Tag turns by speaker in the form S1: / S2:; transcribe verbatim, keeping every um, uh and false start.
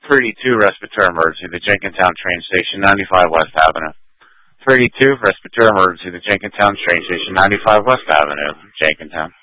S1: thirty-two, respiratory emergency, the Jenkintown train station, ninety-five West Avenue. thirty-two, respiratory emergency, the Jenkintown train station, ninety-five West Avenue, Jenkintown.